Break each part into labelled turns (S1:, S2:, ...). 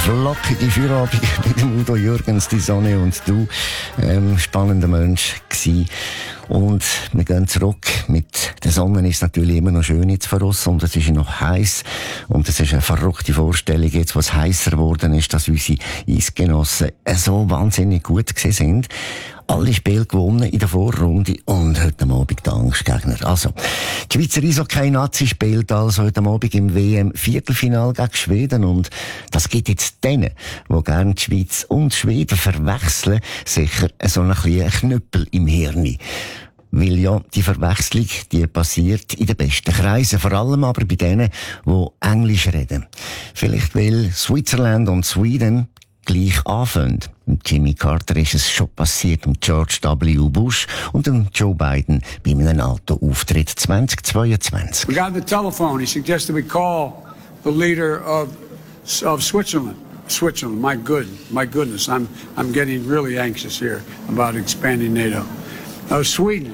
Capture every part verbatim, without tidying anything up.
S1: flockige Feierabend mit dem Udo Jürgens, die Sonne und du. Ähm, spannender Mensch gsi. Und wir gehen zurück. Mit der Sonne ist natürlich immer noch schön jetzt vor uns und es ist noch heiß. Und es ist eine verrückte Vorstellung jetzt, was heißer geworden ist, dass unsere Eisgenossen so wahnsinnig gut gewesen sind. Alle Spiele gewonnen in der Vorrunde und heute Abend der Angstgegner. Also, die Schweizer Eishockey-Nazi spielt also heute Abend im W M-Viertelfinal gegen Schweden und das gibt jetzt denen, die gerne die Schweiz und Schweden verwechseln, sicher so ein bisschen Knüppel im Hirn. Weil ja, die Verwechslung, die passiert in den besten Kreisen, vor allem aber bei denen, die Englisch reden. Vielleicht weil Switzerland und Sweden gleich anfangen. Jimmy Carter ist es schon passiert und George W. Bush und dem Joe Biden bei einem Auto-Auftritt zwanzig zweiundzwanzig.
S2: We got the telephone. He suggested we call the leader of of Switzerland. Switzerland. My good, my goodness. I'm I'm getting really anxious here about expanding NATO. Oh, Sweden.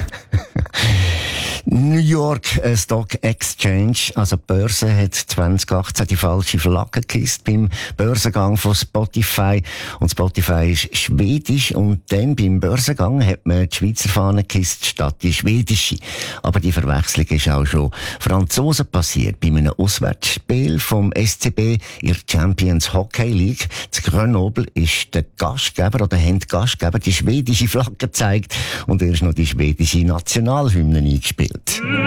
S1: New York äh, Stock Exchange, also die Börse, hat zwanzig achtzehn die falsche Flagge gekisst beim Börsengang von Spotify. Und Spotify ist schwedisch und dann beim Börsengang hat man die Schweizer Fahne gekisst statt die schwedische. Aber die Verwechslung ist auch schon Franzosen passiert. Bei einem Auswärtsspiel vom S C B in der Champions Hockey League zu Grenoble ist der Gastgeber oder haben die Gastgeber die schwedische Flagge gezeigt und erst noch die schwedische Nationalhymne eingespielt.